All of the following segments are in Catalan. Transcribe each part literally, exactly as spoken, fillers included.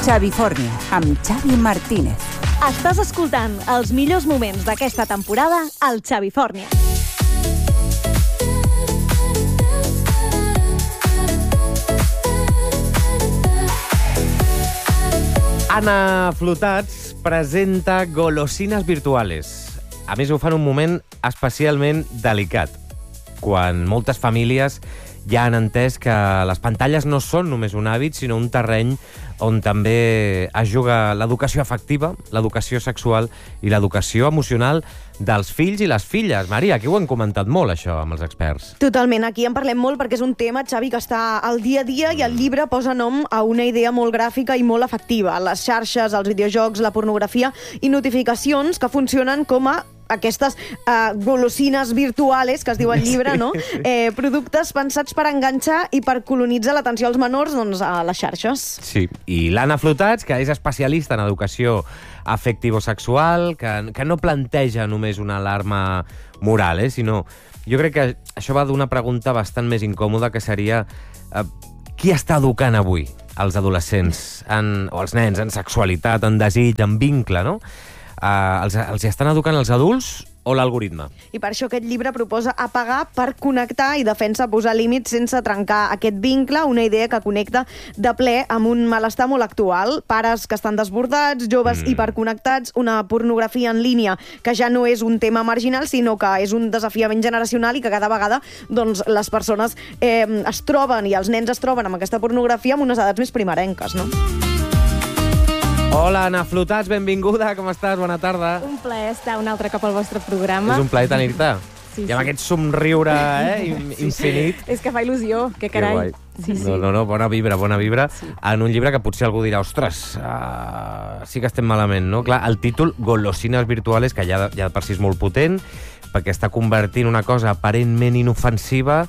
Xavifornia, amb Xavi Martínez. Estàs escoltant els millors moments d'aquesta temporada al Xavifornia. Anna Flotats presenta golosines virtuales. A més, ho fa en un moment especialment delicat, quan moltes famílies ja han entès que les pantalles no són només un hàbit, sinó un terreny on també es juga l'educació afectiva, l'educació sexual i l'educació emocional dels fills i les filles. Maria, aquí ho hem comentat molt, això, amb els experts. Totalment, aquí en parlem molt perquè és un tema, Xavi, que està al dia a dia i el llibre posa nom a una idea molt gràfica i molt efectiva. Les xarxes, els videojocs, la pornografia i notificacions que funcionen com a aquestes uh, golosines virtuales, que es diu al llibre, no? Eh, productes pensats per enganxar i per colonitzar l'atenció als menors, doncs, a les xarxes. Sí, i l'Anna Flotats, que és especialista en educació afectivo-sexual, que, que no planteja només una alarma moral, eh, sinó... Jo crec que això va d'una pregunta bastant més incòmoda, que seria eh, qui està educant avui els adolescents, en, o els nens, en sexualitat, en desig, en vincle, no? Uh, els, els estan educant els adults o l'algoritme? I per això aquest llibre proposa apagar per connectar i defensa posar límits sense trencar aquest vincle, una idea que connecta de ple amb un malestar molt actual. Pares que estan desbordats, joves mm. hiperconnectats, una pornografia en línia que ja no és un tema marginal, sinó que és un desafiament generacional i que cada vegada doncs, les persones eh, es troben i els nens es troben amb aquesta pornografia amb unes edats més primerenques, no? Hola, Anna Flotats, benvinguda, com estàs? Bona tarda. Un plaer estar un altre cop al vostre programa. És un plaer tenir-te. Sí, I amb sí. aquest somriure eh, infinit. És que fa il·lusió, que carai. Sí, sí. No, no, no, bona vibra, bona vibra. Sí. En un llibre que potser algú dirà, ostres, uh, sí que estem malament, no? Clar, el títol, Golosines virtuales, que ja, ja per si és molt potent, perquè està convertint una cosa aparentment inofensiva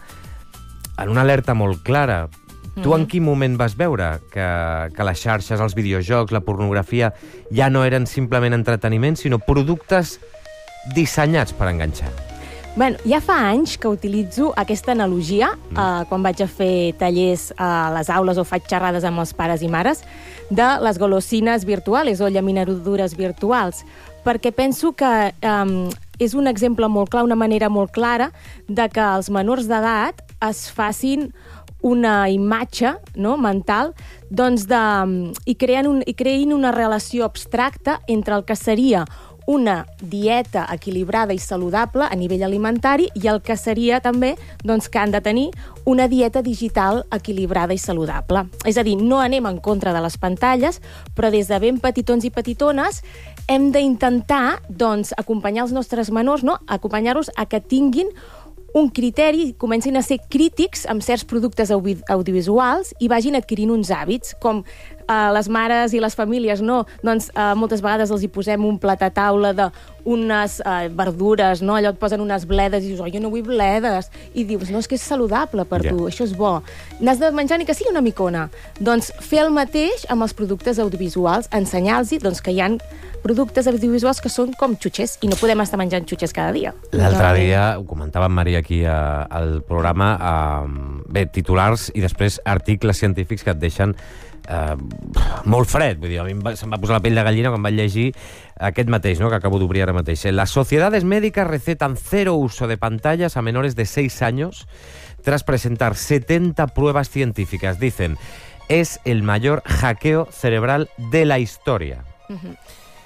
en una alerta molt clara. Tu en quin moment vas veure que, que les xarxes, els videojocs, la pornografia ja no eren simplement entreteniment, sinó productes dissenyats per enganxar? Bueno, ja fa anys que utilitzo aquesta analogia mm. eh, quan vaig a fer tallers a les aules o faig xerrades amb els pares i mares de les golosines virtuals o llaminadures virtuals, perquè penso que eh, és un exemple molt clar, una manera molt clara de que els menors d'edat es facin una imatge, no, mental, doncs de, i, creen un, i creïn una relació abstracta entre el que seria una dieta equilibrada i saludable a nivell alimentari i el que seria també doncs, que han de tenir una dieta digital equilibrada i saludable. És a dir, no anem en contra de les pantalles, però des de ben petitons i petitones hem d'intentar doncs, acompanyar els nostres menors, no? Acompanyar-los a que tinguin un criteri, comencin a ser crítics amb certs productes audi audiovisuals i vagin adquirint uns hàbits, com eh, les mares i les famílies, no? Doncs eh, moltes vegades els hi posem un plat a taula d'unes eh, verdures, no? Allò et posen unes bledes i dius, oh, jo no vull bledes. I dius, no, és que és saludable per yeah. tu, això és bo. N'has de menjar ni que sigui una micona. Doncs fer el mateix amb els productes audiovisuals, ensenyar-los doncs, que hi ha productes audiovisuals que són com xutxes i no podem estar menjant xutxes cada dia. L'altre dia, ho comentava en Maria aquí a, al programa, eh, bé, titulars i després articles científics que et deixen eh, molt fred. Vull dir, a mi se'm va posar la pell de gallina quan vaig llegir aquest mateix, no?, que acabo d'obrir ara mateix. Las sociedades médicas recetan cero uso de pantallas a menores de seis años tras presentar setenta pruebas científicas. Dicen, es el mayor hackeo cerebral de la historia. Uh-huh.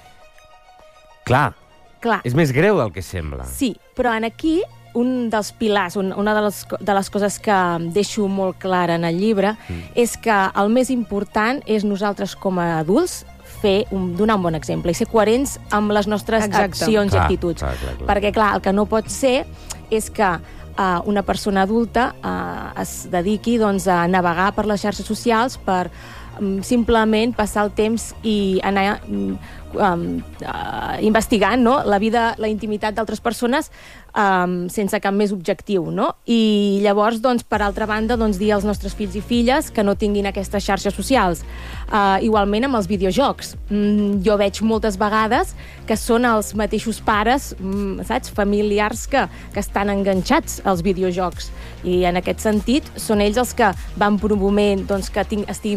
Clar, Clar, és més greu del que sembla. Sí, però en aquí un dels pilars, un, una de les, de les coses que deixo molt clara en el llibre mm. és que el més important és nosaltres com a adults fer un, donar un bon exemple i ser coherents amb les nostres Exacte. accions clar, i actituds. Clar, clar, clar. Perquè, clar, el que no pot ser és que uh, una persona adulta uh, es dediqui doncs, a navegar per les xarxes socials per um, simplement passar el temps i anar um, uh, investigant, no?, la vida, la intimitat d'altres persones um, sense cap més objectiu, no? I llavors, doncs, per altra banda, doncs, dir als nostres fills i filles que no tinguin aquestes xarxes socials. Uh, igualment amb els videojocs. Mm, jo veig moltes vegades que són els mateixos pares, mm, saps, familiars que, que estan enganxats als videojocs. I en aquest sentit són ells els que van promovent doncs, que ting, estiguin més hores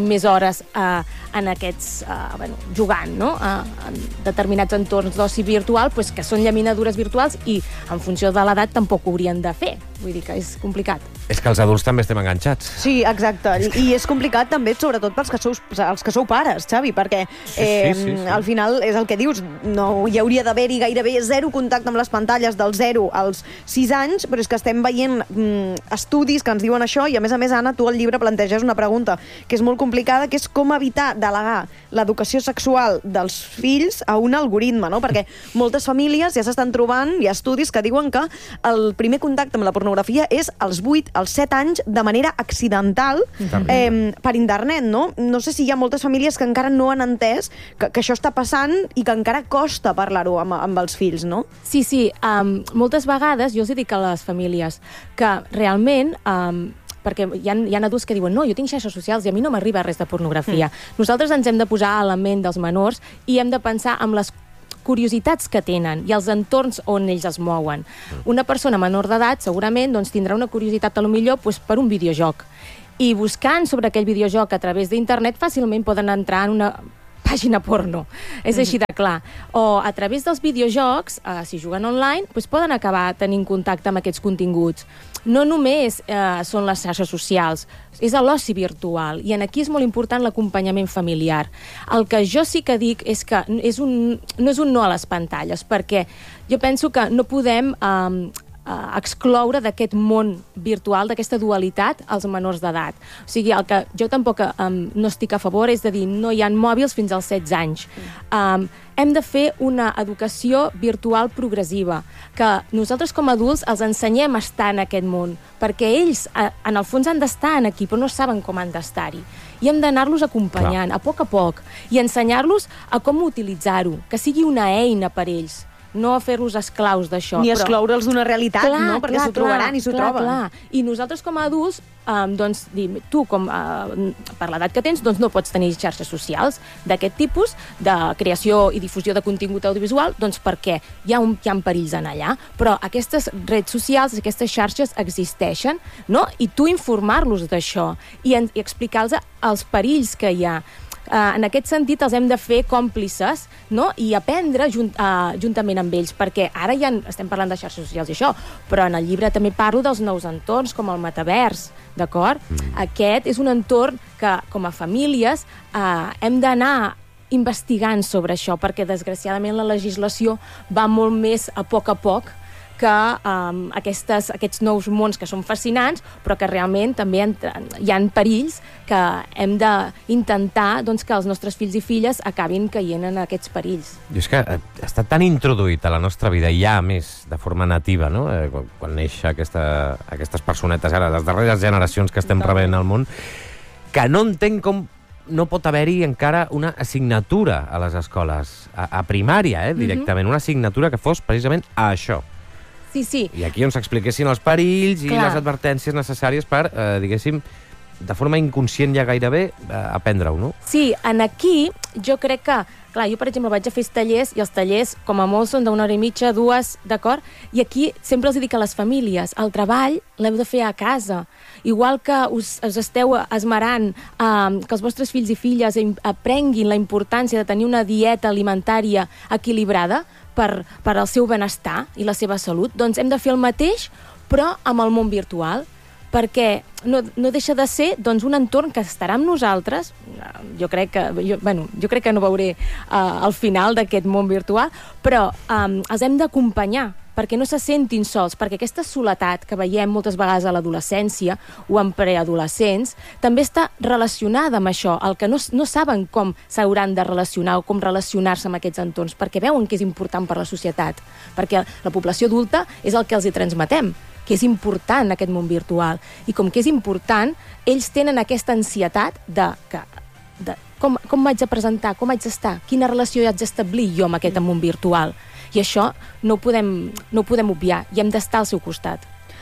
famílies eh, en aquests, eh, bueno, jugant, no? Eh, en determinats entorns d'oci virtual, pues, que són llaminadures virtuals i en funció de l'edat tampoc ho haurien de fer. Vull dir que és complicat. És que els adults també estem enganxats. Sí, exacte. I, i és complicat també, sobretot pels que sou, els que sou pares, Xavi, perquè eh, sí, sí, sí. al final és el que dius, no hi hauria d'haver-hi gairebé zero contacte amb les pantalles del zero als sis anys, però és que estem veient mm, estudis que ens diuen això i, a més a més, Anna, tu al llibre planteges una pregunta que és molt complicada, que és com evitar delegar l'educació sexual dels fills a un algoritme, no? Perquè moltes famílies ja s'estan trobant, hi ha estudis que diuen que el primer contacte amb la pornografia és als vuit, als set anys, de manera accidental, eh, per internet, no? No sé si hi ha moltes famílies que encara no han entès que, que això està passant i que encara costa parlar-ho amb, amb els fills, no? Sí, sí. Um, moltes vegades jo els dic a les famílies que realment... Um, perquè hi ha, hi ha adults que diuen no, jo tinc xarxes socials i a mi no m'arriba res de pornografia. Mm. Nosaltres ens hem de posar a la ment dels menors i hem de pensar en les curiositats que tenen i els entorns on ells es mouen. Una persona menor d'edat segurament doncs, tindrà una curiositat a lo millor doncs, per un videojoc. I buscant sobre aquell videojoc a través d'internet fàcilment poden entrar en una pàgina porno. És així de clar. O a través dels videojocs, eh, si juguen online, doncs poden acabar tenint contacte amb aquests continguts. No només eh, són les xarxes socials, és l'oci virtual, i en aquí és molt important l'acompanyament familiar. El que jo sí que dic és que és un, no és un no a les pantalles, perquè jo penso que no podem eh, Uh, excloure d'aquest món virtual, d'aquesta dualitat, als menors d'edat. O sigui, el que jo tampoc um, no estic a favor és de dir no hi ha mòbils fins als setze anys. Um, hem de fer una educació virtual progressiva, que nosaltres com a adults els ensenyem a estar en aquest món, perquè ells, uh, en el fons, han d'estar aquí, però no saben com han d'estar-hi. I hem d'anar-los acompanyant, clar, a poc a poc, i ensenyar-los a com utilitzar-ho, que sigui una eina per ells, no a fer-los esclaus d'això. Ni excloure'ls d'una realitat, clar, no? Perquè s'ho trobaran i s'ho troben. Clar. I nosaltres com a adults, um, doncs, tu, com, uh, per l'edat que tens, doncs no pots tenir xarxes socials d'aquest tipus, de creació i difusió de contingut audiovisual, doncs perquè hi ha, un, hi ha perills en allà. Però aquestes redes socials, aquestes xarxes existeixen, no? I tu informar-los d'això i, en, i explicar-los els perills que hi ha. Uh, en aquest sentit els hem de fer còmplices, no? I aprendre junt, uh, juntament amb ells, perquè ara ja estem parlant de xarxes socials i això, però en el llibre també parlo dels nous entorns, com el metavers, d'acord? Mm. Aquest és un entorn que, com a famílies, uh, hem d'anar investigant sobre això, perquè desgraciadament la legislació va molt més a poc a poc que um, aquestes, aquests nous mons que són fascinants, però que realment també hi ha perills que hem d'intentar doncs, que els nostres fills i filles acabin caient en aquests perills. I és que està tan introduït a la nostra vida, ja més de forma nativa, no? Eh, quan, quan neix aquesta, aquestes personetes, ara, les darreres generacions que estem rebent al món, que no entenc com no pot haver-hi encara una assignatura a les escoles, a, a primària, eh, directament, mm-hmm. una assignatura que fos precisament a això. Sí, sí. I aquí on s'expliquessin els perills i clar, les advertències necessàries per, eh, diguéssim, de forma inconscient ja gairebé, eh, aprendre-ho, no? Sí, en aquí jo crec que, clar, jo per exemple vaig a fer tallers i els tallers com a molt són d'una hora i mitja, dues, d'acord? I aquí sempre els dic a les famílies, el treball l'heu de fer a casa. Igual que us, us esteu esmerant eh, que els vostres fills i filles aprenguin la importància de tenir una dieta alimentària equilibrada per, per al seu benestar i la seva salut, doncs hem de fer el mateix, però amb el món virtual, perquè no, no deixa de ser doncs, un entorn que estarà amb nosaltres. Jo crec que, jo, bueno, jo crec que no veuré uh, el final d'aquest món virtual, però um, els hem d'acompanyar perquè no se sentin sols, perquè aquesta soledat que veiem moltes vegades a l'adolescència o en preadolescents també està relacionada amb això, el que no, no saben com s'hauran de relacionar o com relacionar-se amb aquests entorns, perquè veuen que és important per la societat, perquè la població adulta és el que els hi transmetem, que és important aquest món virtual. I com que és important, ells tenen aquesta ansietat de, que, de com, com m'haig de presentar, com haig d'estar, quina relació haig d'establir jo amb aquest món virtual. I això no ho podem, no ho podem obviar i hem d'estar al seu costat.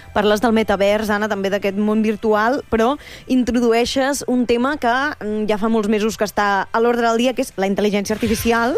Parles del metavers, Anna, també d'aquest món virtual, però introdueixes un tema que ja fa molts mesos que està a l'ordre del dia, que és la intel·ligència artificial,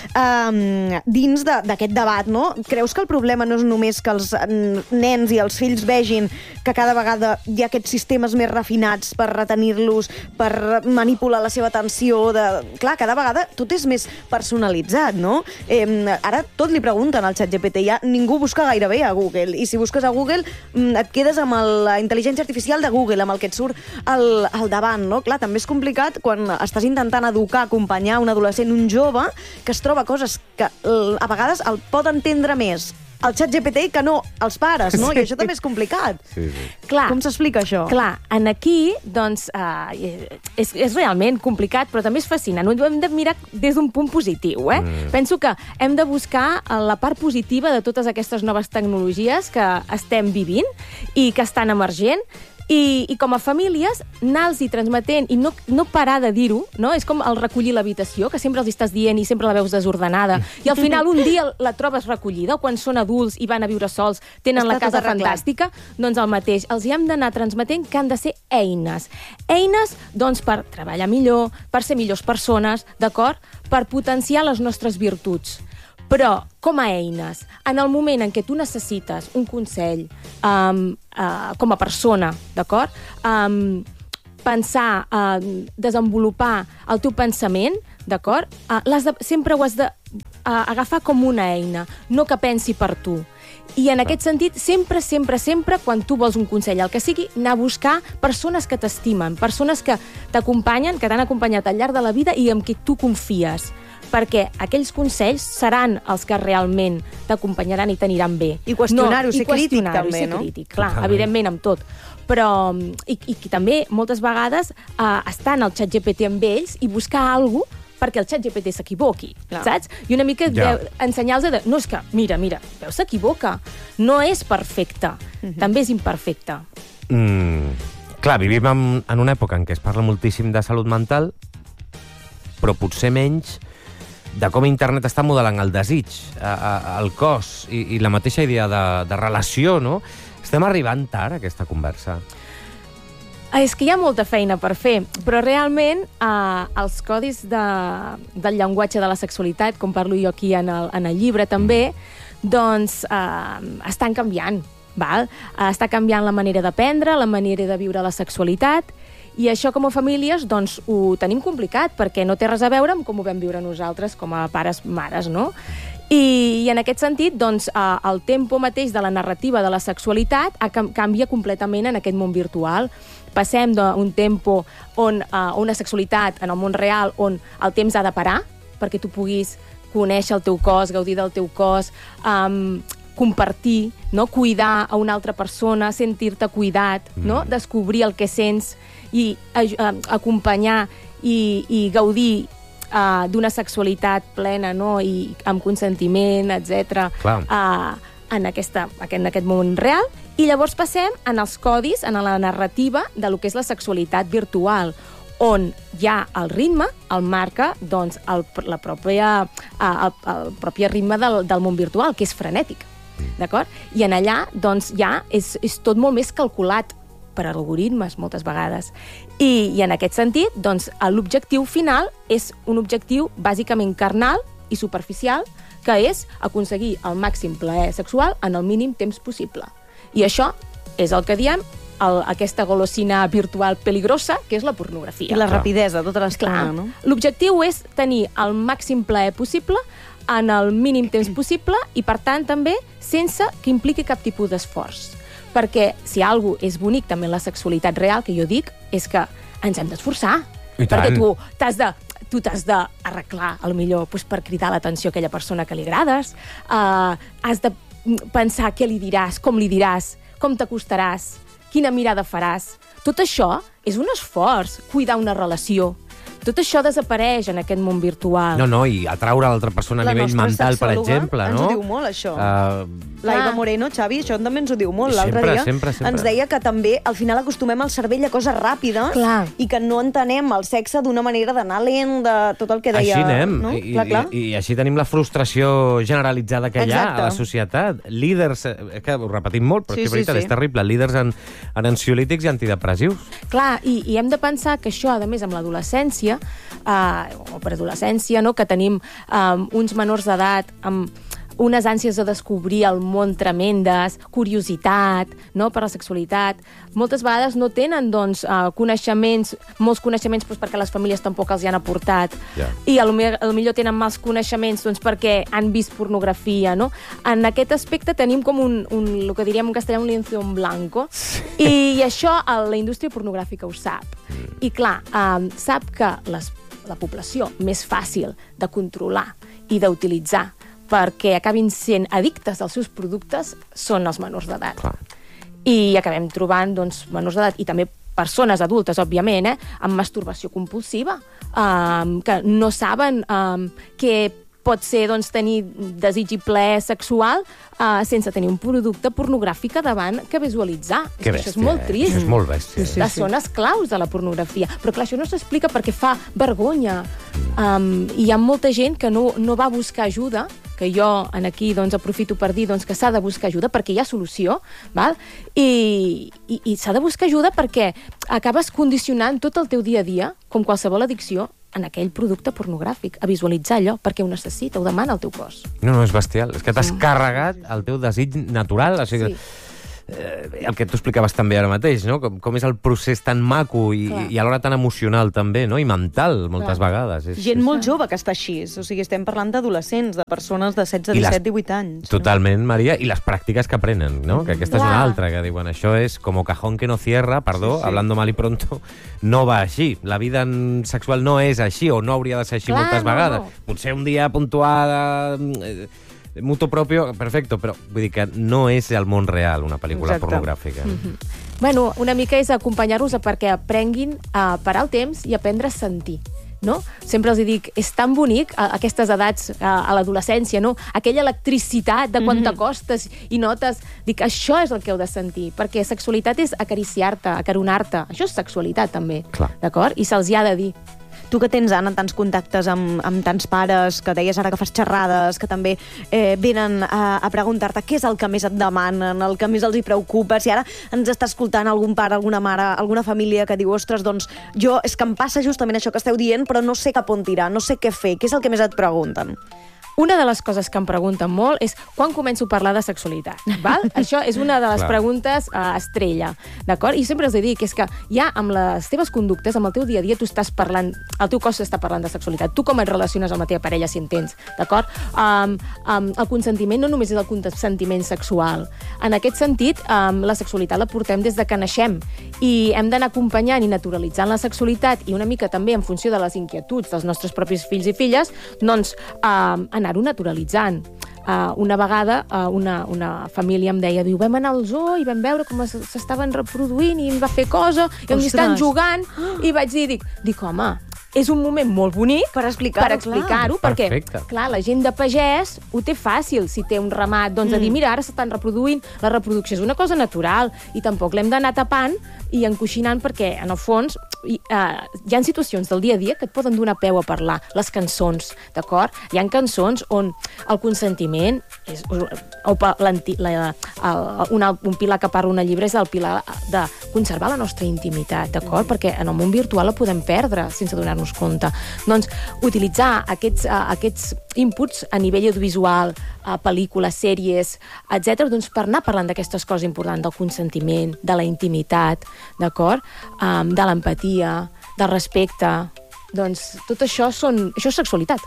um, dins d'aquest debat, no? Creus que el problema no és només que els nens i els fills vegin que cada vegada hi ha aquests sistemes més refinats per retenir-los, per manipular la seva atenció? De... Clar, cada vegada tot és més personalitzat, no? Eh, ara tot li pregunten al ChatGPT, ja ningú busca gairebé a Google, i si busques a Google et quedes amb la intel·ligència artificial de Google, amb el que et surt al, al davant, no? Clar, també és complicat quan estàs intentant educar, acompanyar un adolescent, un jove, que es troba coses que a vegades el pot entendre més el ChatGPT que no els pares, no? Sí. I això també és complicat. Sí, sí. Clar, com s'explica això? Clar, en aquí, doncs, uh, és, és realment complicat, però també és fascinant. Ho hem de mirar des d'un punt positiu, eh? Mm. Penso que hem de buscar la part positiva de totes aquestes noves tecnologies que estem vivint i que estan emergent, I, i com a famílies, anar-los transmetent i no, no parar de dir-ho, no? És com el recollir l'habitació, que sempre els estàs dient i sempre la veus desordenada, i al final un dia la trobes recollida, o quan són adults i van a viure sols, tenen Està la casa fantàstica, doncs el mateix. Els hi hem d'anar transmetent que han de ser eines. Eines, doncs, per treballar millor, per ser millors persones, d'acord? Per potenciar les nostres virtuts. Però, com a eines, en el moment en què tu necessites un consell um, uh, com a persona, d'acord? Um, pensar, uh, desenvolupar el teu pensament, d'acord? Uh, de, sempre ho has d'agafar uh, com una eina, no que pensi per tu. I en aquest sentit, sempre, sempre, sempre, quan tu vols un consell, el que sigui, anar a buscar persones que t'estimen, persones que t'acompanyen, que t'han acompanyat al llarg de la vida i amb qui tu confies, perquè aquells consells seran els que realment t'acompanyaran i t'aniran bé. I qüestionar-ho, no, ser crític també, ser no? Crític, clar, Totalment. Evidentment amb tot. Però, i, i també, moltes vegades, eh, estar en el ChatGPT amb ells i buscar alguna cosa perquè el ChatGPT s'equivoqui, saps? I una mica ja. ensenyar-los de... No, és que, mira, mira, veus, s'equivoca. No és perfecte, uh-huh. també és imperfecte. Mm, clar, vivim en, en una època en què es parla moltíssim de salut mental, però potser menys de com internet està modelant el desig, a, a, el cos i, i la mateixa idea de, de relació, no? Estem arribant tard a aquesta conversa. És que hi ha molta feina per fer, però realment eh, els codis de, del llenguatge de la sexualitat, com parlo jo aquí en el, en el llibre també, doncs eh, estan canviant, val? Eh, està canviant la manera d'aprendre, la manera de viure la sexualitat, i això com a famílies doncs, ho tenim complicat, perquè no té res a veure amb com ho vam viure nosaltres com a pares, mares, no? I, i en aquest sentit, doncs, eh, el tempo mateix de la narrativa de la sexualitat ha, canvia completament en aquest món virtual. Passem d'un tempo on uh, una sexualitat en el món real on el temps ha de parar perquè tu puguis conèixer el teu cos, gaudir del teu cos, um, compartir, no? Cuidar a una altra persona, sentir-te cuidat, mm. no? Descobrir el que sents i uh, acompanyar i, i gaudir uh, d'una sexualitat plena, no? I amb consentiment, etcètera. Uh, en, aquesta, en aquest món real, i llavors passem en els codis, en la narrativa de lo que és la sexualitat virtual, on hi ha el ritme, el marca doncs, el, la pròpia, el, el propi ritme del, del món virtual, que és frenètic, d'acord? I en allà doncs, ja és, és tot molt més calculat per algoritmes, moltes vegades. I, i en aquest sentit, doncs, l'objectiu final és un objectiu bàsicament carnal i superficial, que és aconseguir el màxim plaer sexual en el mínim temps possible. I això és el que diem el, aquesta golosina virtual peligrosa, que és la pornografia. I la rapidesa, tota l'estona, no? L'objectiu és tenir el màxim plaer possible en el mínim temps possible i, per tant, també sense que impliqui cap tipus d'esforç. Perquè si alguna cosa és bonic també en la sexualitat real, que jo dic, és que ens hem d'esforçar. Perquè tu t'has de... tu t'has d'arreglar, potser doncs, per cridar l'atenció a aquella persona que li agrades, uh, has de pensar què li diràs, com li diràs, com t'acostaràs, quina mirada faràs. Tot això és un esforç, cuidar una relació. tot això desapareix en aquest món virtual. No, no, i atraure l'altra persona a La nivell nostra mental, per sexòloga exemple, ens no? ho diu molt, això. Uh, La Eva Ah. Moreno, Xavi, això també ens ho diu molt. L'altre Sempre, dia sempre, sempre. ens deia que també al final acostumem el cervell a coses ràpides Clar. i que no entenem el sexe d'una manera d'anar lent, de tot el que deia... Així anem, no? I, clar, clar. I, i així tenim la frustració generalitzada que hi ha Exacte. a la societat. Líders, eh, que ho repetim molt, però Sí, és que és sí, veritat, sí. és terrible, líders en, en ansiolítics i antidepressius. Clar, i, i hem de pensar que això, a més, amb l'adolescència, eh, o preadolescència, no?, que tenim eh, uns menors d'edat amb unes ànsies de descobrir el món tremendes, curiositat, no?, per la sexualitat. Moltes vegades no tenen, doncs, eh, coneixements, molts coneixements doncs, perquè les famílies tampoc els hi han aportat. Ja. I a lo, me- a lo millor tenen mals coneixements doncs, perquè han vist pornografia, no? En aquest aspecte tenim com un, un el que diríem en castellà, un lienzo en blanco. Sí. I, I això el, la indústria pornogràfica ho sap. Mm. I clar, eh, sap que les, la població més fàcil de controlar i d'utilitzar perquè acabin sent addictes als seus productes són els menors d'edat. Clar. I acabem trobant doncs, menors d'edat i també persones adultes, òbviament, eh, amb masturbació compulsiva, um, que no saben um, què pot ser doncs, tenir desig i plaer sexual uh, sense tenir un producte pornogràfic a davant que visualitzar. Que Això és bèstia, molt eh? trist. Això és molt bèstia. Sí, sí. Que són esclaus de la pornografia. Però clar, això no s'explica perquè fa vergonya. Um, I hi ha molta gent que no, no va buscar ajuda, que jo en aquí doncs, aprofito per dir doncs, que s'ha de buscar ajuda perquè hi ha solució, val? I, i, i s'ha de buscar ajuda perquè acabes condicionant tot el teu dia a dia, com qualsevol addicció, en aquell producte pornogràfic, a visualitzar allò, perquè ho necessita, ho demana el teu cos. No, no, és bestial. És que t'has carregat el teu desig natural. O sigui, Sí. eh, el que tu explicaves també ara mateix, no? Com, com és el procés tan maco i, Clar. i alhora tan emocional també, no? I mental, moltes Clar. vegades. És, Gent és... molt jove que està així. O sigui, estem parlant d'adolescents, de persones de setze, I les- disset, divuit anys. Totalment, Maria, i les pràctiques que aprenen, no? Que aquesta és Clar. una altra, que diuen, això és com cajón que no cierra, perdó, Sí, sí. hablando mal y pronto, no va així. La vida en sexual no és així, o no hauria de ser així Clar, moltes no, vegades. no. Potser un dia puntuada, eh, mutuo propio, perfecto, però vull dir que no és el món real, una pel·lícula Exacte. pornogràfica. Bueno, una mica és acompanyar-los a perquè aprenguin a parar el temps i aprendre a sentir. No? Sempre els dic, és tan bonic a aquestes edats, a, a l'adolescència, no? Aquella electricitat de quan t'acostes i notes... Dic, això és el que heu de sentir, perquè sexualitat és acariciar-te, acaronar-te. Això és sexualitat, també. Clar. D'acord? I se'ls hi ha de dir. Tu que tens, Anna, tants contactes amb, amb tants pares, que deies ara que fas xerrades, que també eh, venen a, a preguntar-te què és el que més et demanen, el que més els hi preocupa. Si ara ens està escoltant algun pare, alguna mare, alguna família que diu, ostres, doncs jo, és que em passa justament això que esteu dient, però no sé cap on tirar, no sé què fer. Què és el que més et pregunten? Una de les coses que em pregunten molt és quan començo a parlar de sexualitat, val? Això és una de les Clar. preguntes uh, estrella, d'acord? I sempre els dic, és que ja amb les teves conductes, amb el teu dia a dia, tu estàs parlant, el teu cos està parlant de sexualitat, tu com et relaciones amb la teva parella, si entens, d'acord? Um, um, el consentiment no només és el consentiment sexual. En aquest sentit, um, la sexualitat la portem des de que naixem i hem d'anar acompanyant i naturalitzant la sexualitat i una mica també en funció de les inquietuds dels nostres propis fills i filles, doncs um, anar-ho naturalitzant. Uh, una vegada uh, una, una família em deia, diu, vam anar al zoo i vam veure com es- s'estaven reproduint i em va fer cosa, i em Ostres. estan jugant, i vaig dir, dic, dic, home, és un moment molt bonic Per explicar-ho, per explicar-ho, clar. perquè, Perfecte. clar, la gent de pagès ho té fàcil, si té un ramat, doncs, a dir, mira, ara s'estan reproduint, la reproducció és una cosa natural, i tampoc l'hem d'anar tapant i encoixinant, perquè, en el fons, hi, uh, hi ha situacions del dia a dia que et poden donar peu a parlar. Les cançons, d'acord? Hi ha cançons on el consentiment és, o pa- l'anti- la, el, una, un pilar que parla una llibre és el pilar de conservar la nostra intimitat, d'acord? Perquè en el món virtual la podem perdre sense donar-nos compte. Doncs utilitzar aquests, uh, aquests inputs a nivell audiovisual, uh, pel·lícules, sèries, etcètera, doncs per anar parlant d'aquestes coses importants, del consentiment, de la intimitat, d'acord? Um, de l'empatia, del respecte. Doncs tot això, són, això és sexualitat.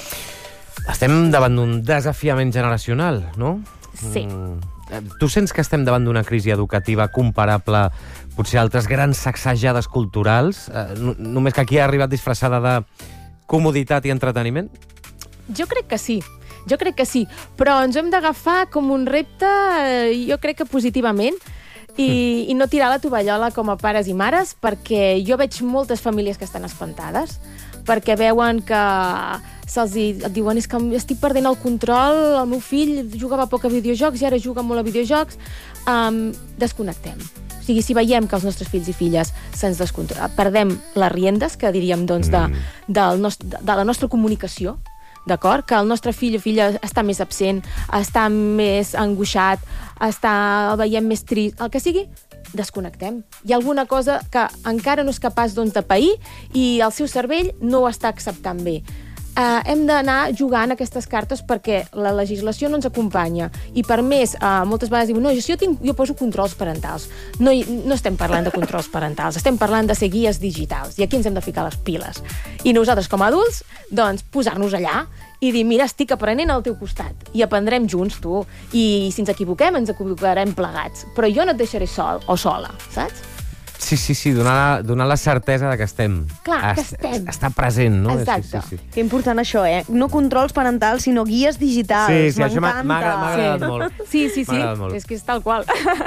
Estem davant d'un desafiament generacional, no? Sí. Mm. Eh, Tu sents que estem davant d'una crisi educativa comparable potser a altres grans sacsejades culturals? Eh, no- només que aquí ha arribat disfressada de comoditat i entreteniment? Jo crec que sí. Jo crec que sí. Però ens hem d'agafar com un repte, eh, jo crec que positivament, I, i no tirar la tovallola com a pares i mares, perquè jo veig moltes famílies que estan espantades, perquè veuen que se'ls di, et diuen és que estic perdent el control, el meu fill jugava poc a videojocs i ara juga molt a videojocs. Um, desconnectem. O sigui, si veiem que els nostres fills i filles se'ns descontrolen, perdem les riendes, que diríem, doncs, de, del nostre, de la nostra comunicació, d'acord? Que el nostre fill o filla està més absent, està més angoixat, està, el veiem més trist, el que sigui, desconnectem. Hi ha alguna cosa que encara no és capaç, doncs, de pair i el seu cervell no ho està acceptant bé. Uh, hem d'anar jugant aquestes cartes perquè la legislació no ens acompanya i per més, uh, moltes vegades diuen no, jo, jo, tinc, jo poso controls parentals. No, no estem parlant de controls parentals, estem parlant de ser guies digitals i aquí ens hem de ficar les piles. I nosaltres com a adults, doncs, posar-nos allà i dir, mira, estic aprenent al teu costat i aprendrem junts, tu, i si ens equivoquem, ens equivocarem plegats, però jo no et deixaré sol o sola, saps? Sí, sí, sí, donar, donar la certesa de que estem. Clar, que estem. Està present, no? Exacte. Sí, sí, sí. Que important això, eh? No controls parentals, sinó guies digitals. Sí, sí, això m'ha M'encanta. m'ha agradat molt. Sí, sí, sí, M'ha agradat molt. és que és tal qual.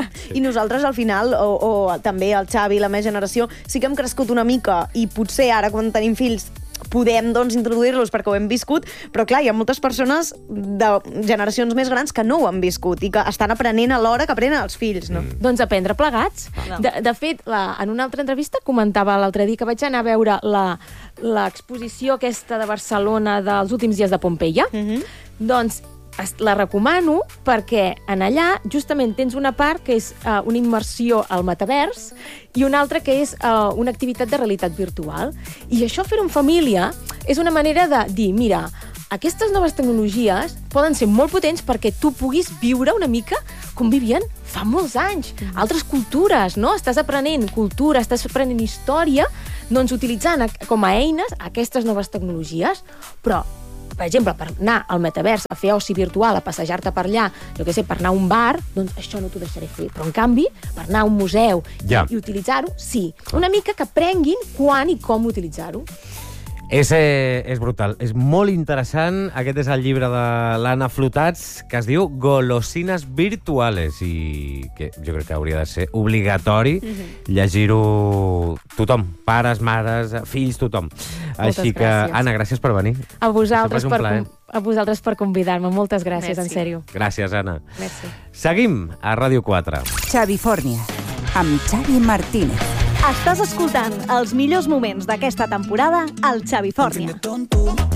I nosaltres, al final, o, o també el Xavi, la meva generació, sí que hem crescut una mica i potser ara, quan tenim fills, podem, doncs, introduir-los perquè ho hem viscut, però, clar, hi ha moltes persones de generacions més grans que no ho han viscut i que estan aprenent alhora que aprenen els fills, no? Mm. Doncs aprendre plegats. De, de fet, la, en una altra entrevista comentava l'altre dia que vaig anar a veure l'exposició aquesta de Barcelona dels últims dies de Pompeia. Mhm. Doncs es- la recomano perquè en allà justament tens una part que és uh, una immersió al metavers i una altra que és uh, una activitat de realitat virtual. I això, fer-ho en família, és una manera de dir, mira, aquestes noves tecnologies poden ser molt potents perquè tu puguis viure una mica com vivien fa molts anys. Mm. Altres cultures, no? Estàs aprenent cultura, estàs aprenent història, doncs utilitzant a- com a eines aquestes noves tecnologies, però per exemple, per anar al metavers, a fer oci virtual, a passejar-te per allà, jo què sé, per anar a un bar, doncs això no t'ho deixaré fer. Però, en canvi, per anar a un museu Ja. i, i utilitzar-ho, sí. Una mica que aprenguin quan i com utilitzar-ho. És, eh, és brutal. És molt interessant. Aquest és el llibre de l'Anna Flotats, que es diu Golosines virtuales, i que jo crec que hauria de ser obligatori Mhm. llegir-ho tothom, pares, mares, fills, tothom. Així que, gràcies. Anna, gràcies per venir. A vosaltres, Sempre és un per, plaer. com- a vosaltres per convidar-me. Moltes gràcies, Merci. en sèrio. Gràcies, Anna. Merci. Seguim a Ràdio quatre. Xavi Fòrnia, amb Xavi Martínez. Estàs escoltant els millors moments d'aquesta temporada al Xavi Fòrnia.